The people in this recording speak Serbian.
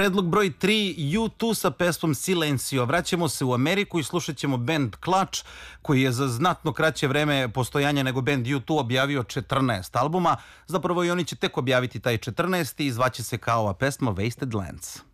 Predlog broj 3, U2 sa pesmom Silencio. Vraćamo se u Ameriku i slušat ćemo band Clutch, koji je za znatno kraće vreme postojanja nego band U2 objavio 14 albuma. Zapravo i oni će tek objaviti taj 14. i zvaće se kao ova pesma Wasted Lands.